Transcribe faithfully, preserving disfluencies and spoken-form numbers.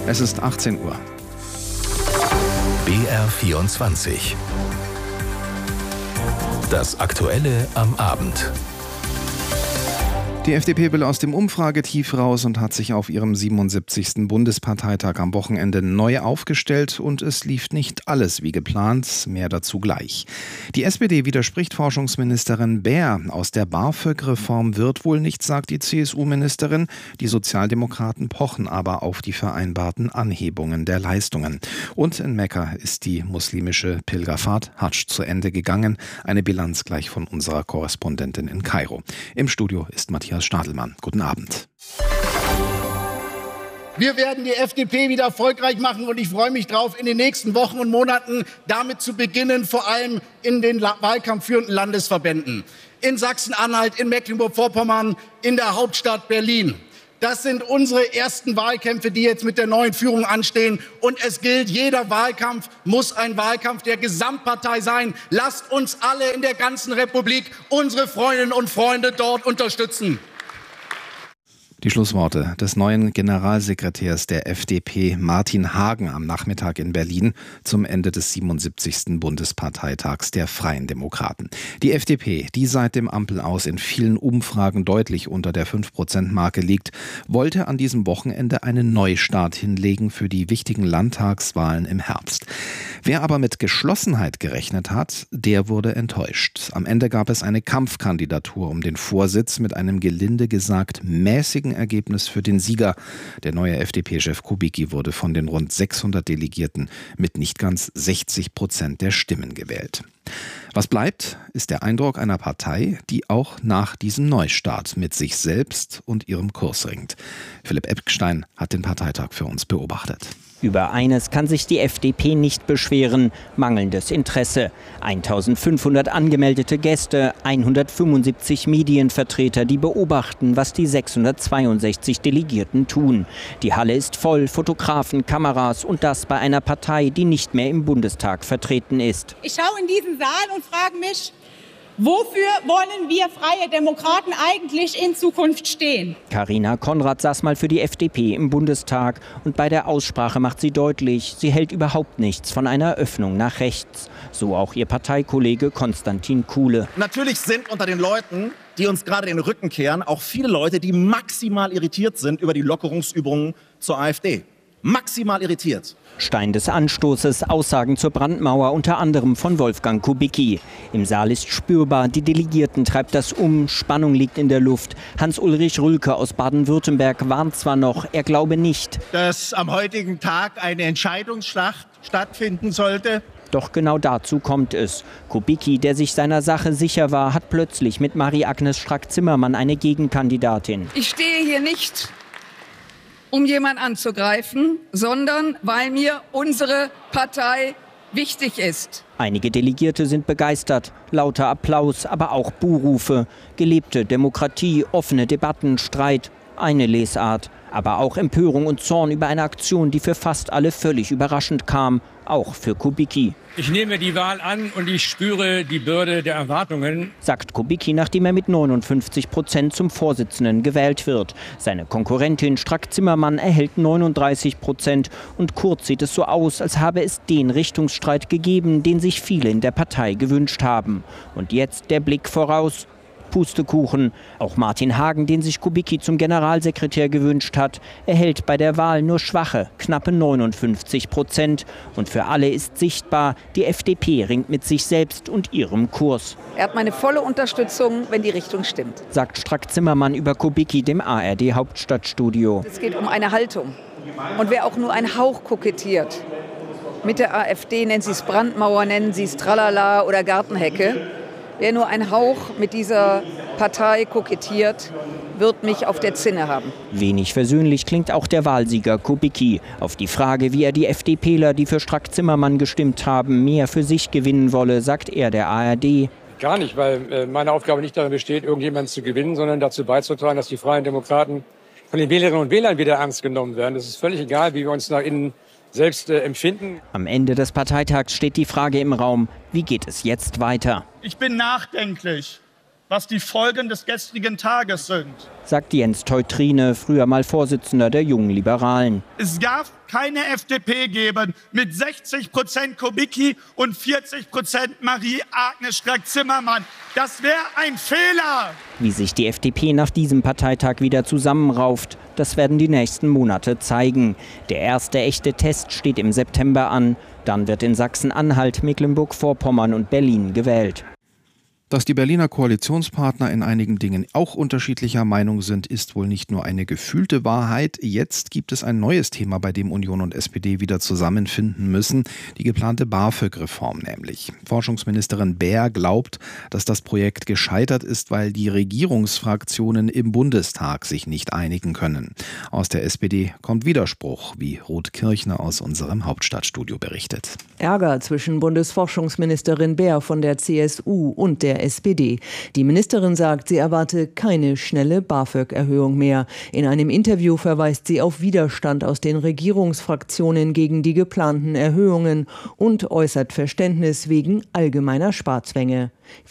Es ist achtzehn Uhr. B R vierundzwanzig. Das Aktuelle am Abend. Die F D P will aus dem Umfragetief raus und hat sich auf ihrem siebenundsiebzigsten Bundesparteitag am Wochenende neu aufgestellt und es lief nicht alles wie geplant, mehr dazu gleich. Die S P D widerspricht Forschungsministerin Baer. Aus der BAföG-Reform wird wohl nichts, sagt die C S U-Ministerin. Die Sozialdemokraten pochen aber auf die vereinbarten Anhebungen der Leistungen. Und in Mekka ist die muslimische Pilgerfahrt Hadsch zu Ende gegangen. Eine Bilanz gleich von unserer Korrespondentin in Kairo. Im Studio ist Matthias Stadelmann. Guten Abend. Wir werden die F D P wieder erfolgreich machen und ich freue mich drauf, in den nächsten Wochen und Monaten damit zu beginnen, vor allem in den wahlkampfführenden Landesverbänden. In Sachsen-Anhalt, in Mecklenburg-Vorpommern, in der Hauptstadt Berlin. Das sind unsere ersten Wahlkämpfe, die jetzt mit der neuen Führung anstehen. Und es gilt, jeder Wahlkampf muss ein Wahlkampf der Gesamtpartei sein. Lasst uns alle in der ganzen Republik unsere Freundinnen und Freunde dort unterstützen. Die Schlussworte des neuen Generalsekretärs der F D P, Martin Hagen, am Nachmittag in Berlin zum Ende des siebenundsiebzigsten Bundesparteitags der Freien Demokraten. Die F D P, die seit dem Ampelaus in vielen Umfragen deutlich unter der fünf Prozent Marke liegt, wollte an diesem Wochenende einen Neustart hinlegen für die wichtigen Landtagswahlen im Herbst. Wer aber mit Geschlossenheit gerechnet hat, der wurde enttäuscht. Am Ende gab es eine Kampfkandidatur um den Vorsitz mit einem gelinde gesagt mäßigen Ergebnis für den Sieger. Der neue F D P-Chef Kubicki wurde von den rund sechshundert Delegierten mit nicht ganz sechzig Prozent der Stimmen gewählt. Was bleibt, ist der Eindruck einer Partei, die auch nach diesem Neustart mit sich selbst und ihrem Kurs ringt. Philipp Eppstein hat den Parteitag für uns beobachtet. Über eines kann sich die F D P nicht beschweren: mangelndes Interesse. eintausendfünfhundert angemeldete Gäste, hundertfünfundsiebzig Medienvertreter, die beobachten, was die sechshundertzweiundsechzig Delegierten tun. Die Halle ist voll, Fotografen, Kameras und das bei einer Partei, die nicht mehr im Bundestag vertreten ist. Ich schaue in diesen Saal und frage mich, wofür wollen wir Freie Demokraten eigentlich in Zukunft stehen? Carina Konrad saß mal für die F D P im Bundestag und bei der Aussprache macht sie deutlich, sie hält überhaupt nichts von einer Öffnung nach rechts. So auch ihr Parteikollege Konstantin Kuhle. Natürlich sind unter den Leuten, die uns gerade den Rücken kehren, auch viele Leute, die maximal irritiert sind über die Lockerungsübungen zur AfD. Maximal irritiert. Stein des Anstoßes, Aussagen zur Brandmauer, unter anderem von Wolfgang Kubicki. Im Saal ist spürbar, die Delegierten treibt das um, Spannung liegt in der Luft. Hans-Ulrich Rülke aus Baden-Württemberg warnt zwar noch, er glaube nicht, dass am heutigen Tag eine Entscheidungsschlacht stattfinden sollte. Doch genau dazu kommt es. Kubicki, der sich seiner Sache sicher war, hat plötzlich mit Marie-Agnes Strack-Zimmermann eine Gegenkandidatin. Ich stehe hier nicht, um jemanden anzugreifen, sondern weil mir unsere Partei wichtig ist. Einige Delegierte sind begeistert, lauter Applaus, aber auch Buhrufe. Gelebte Demokratie, offene Debatten, Streit, eine Lesart. Aber auch Empörung und Zorn über eine Aktion, die für fast alle völlig überraschend kam, auch für Kubicki. Ich nehme die Wahl an und ich spüre die Bürde der Erwartungen, sagt Kubicki, nachdem er mit neunundfünfzig Prozent zum Vorsitzenden gewählt wird. Seine Konkurrentin Strack-Zimmermann erhält neununddreißig Prozent und kurz sieht es so aus, als habe es den Richtungsstreit gegeben, den sich viele in der Partei gewünscht haben. Und jetzt der Blick voraus. Pustekuchen. Auch Martin Hagen, den sich Kubicki zum Generalsekretär gewünscht hat, erhält bei der Wahl nur schwache, knappe neunundfünfzig Prozent. Und für alle ist sichtbar, die F D P ringt mit sich selbst und ihrem Kurs. Er hat meine volle Unterstützung, wenn die Richtung stimmt, sagt Strack-Zimmermann über Kubicki dem A R D-Hauptstadtstudio. Es geht um eine Haltung. Und wer auch nur einen Hauch kokettiert mit der AfD, nennen Sie es Brandmauer, nennen Sie es Tralala oder Gartenhecke, wer nur ein Hauch mit dieser Partei kokettiert, wird mich auf der Zinne haben. Wenig versöhnlich klingt auch der Wahlsieger Kubicki. Auf die Frage, wie er die FDPler, die für Strack-Zimmermann gestimmt haben, mehr für sich gewinnen wolle, sagt er der A R D: Gar nicht, weil äh, meine Aufgabe nicht darin besteht, irgendjemanden zu gewinnen, sondern dazu beizutragen, dass die Freien Demokraten von den Wählerinnen und Wählern wieder ernst genommen werden. Es ist völlig egal, wie wir uns nach innen selbst äh, empfinden. Am Ende des Parteitags steht die Frage im Raum, wie geht es jetzt weiter? Ich bin nachdenklich. was die Folgen des gestrigen Tages sind, sagt Jens Teutrine, früher mal Vorsitzender der Jungen Liberalen. Es darf keine F D P geben mit sechzig Prozent Kubicki und vierzig Prozent Marie-Agnes Strack-Zimmermann. Das wäre ein Fehler. Wie sich die F D P nach diesem Parteitag wieder zusammenrauft, das werden die nächsten Monate zeigen. Der erste echte Test steht im September an. Dann wird in Sachsen-Anhalt, Mecklenburg-Vorpommern und Berlin gewählt. Dass die Berliner Koalitionspartner in einigen Dingen auch unterschiedlicher Meinung sind, ist wohl nicht nur eine gefühlte Wahrheit. Jetzt gibt es ein neues Thema, bei dem Union und S P D wieder zusammenfinden müssen. Die geplante BAföG-Reform nämlich. Forschungsministerin Baer glaubt, dass das Projekt gescheitert ist, weil die Regierungsfraktionen im Bundestag sich nicht einigen können. Aus der S P D kommt Widerspruch, wie Ruth Kirchner aus unserem Hauptstadtstudio berichtet. Ärger zwischen Bundesforschungsministerin Baer von der C S U und der S P D. Die Ministerin sagt, sie erwarte keine schnelle BAföG-Erhöhung mehr. In einem Interview verweist sie auf Widerstand aus den Regierungsfraktionen gegen die geplanten Erhöhungen und äußert Verständnis wegen allgemeiner Sparzwänge.